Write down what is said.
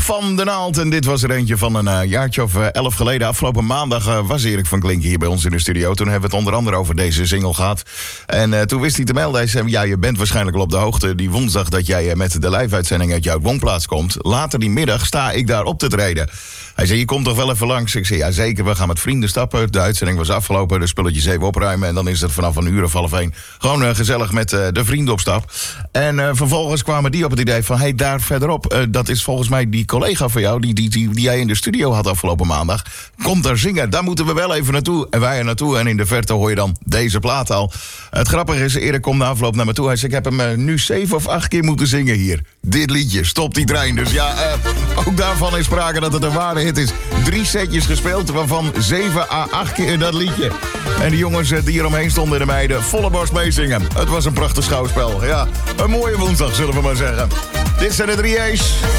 van den Naald. En dit was er eentje van een jaartje of 11 geleden. Afgelopen maandag was Erik van Klinken hier bij ons in de studio. Toen hebben we het onder andere over deze single gehad. En toen wist hij te melden. Hij zei, ja, je bent waarschijnlijk al op de hoogte die woensdag dat jij met de live-uitzending uit jouw woonplaats komt. Later die middag sta ik daar op te treden. Hij zei, je komt toch wel even langs? Ik zei, ja zeker, we gaan met vrienden stappen. De uitzending was afgelopen, de spulletjes even opruimen. En dan is het vanaf 1:30 gewoon gezellig met de vrienden op stap. En vervolgens kwamen die op het idee van, hey, daar verderop, dat is volgens mij die collega van jou, die jij in de studio had afgelopen maandag. Komt daar zingen, daar moeten we wel even naartoe. En wij er naartoe en in de verte hoor je dan deze plaat al. Het grappige is, Erik komt na afloop naar me toe. Hij zei, ik heb hem nu 7 of 8 keer moeten zingen hier. Dit liedje, Stop die trein. Dus ja, ook daarvan is sprake dat het een ware hit is. 3 setjes gespeeld, waarvan 7 à 8 keer dat liedje. En die jongens die hier omheen stonden, de meiden, volle borst meezingen. Het was een prachtig schouwspel. Ja, een mooie woensdag, zullen we maar zeggen. Dit zijn de 3 A's.